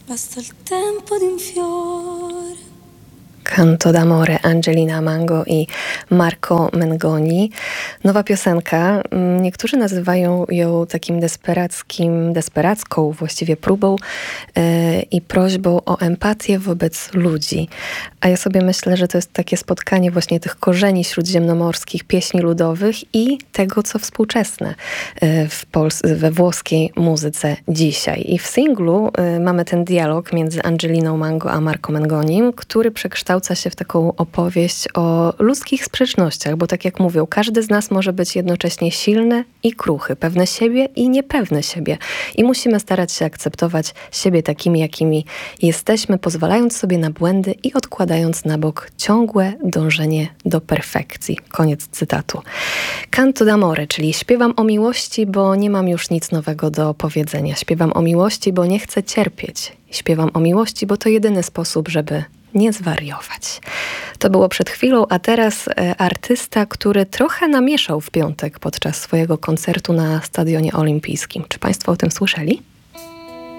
Basta il tempo di un fiore. Canto d'amore, Angelina Mango i Marco Mengoni. Nowa piosenka. Niektórzy nazywają ją takim desperacką właściwie próbą i prośbą o empatię wobec ludzi. A ja sobie myślę, że to jest takie spotkanie właśnie tych korzeni śródziemnomorskich, pieśni ludowych i tego, co współczesne we włoskiej muzyce dzisiaj. I w singlu mamy ten dialog między Angeliną Mango a Marco Mengonim, który przekształca się w taką opowieść o ludzkich sprzecznościach, bo tak jak mówią, każdy z nas może być jednocześnie silny i kruchy, pewny siebie i niepewny siebie. I musimy starać się akceptować siebie takimi, jakimi jesteśmy, pozwalając sobie na błędy i odkładając na bok ciągłe dążenie do perfekcji. Koniec cytatu. Canto d'amore, czyli śpiewam o miłości, bo nie mam już nic nowego do powiedzenia. Śpiewam o miłości, bo nie chcę cierpieć. Śpiewam o miłości, bo to jedyny sposób, żeby nie zwariować. To było przed chwilą, a teraz artysta, który trochę namieszał w piątek podczas swojego koncertu na Stadionie Olimpijskim. Czy Państwo o tym słyszeli?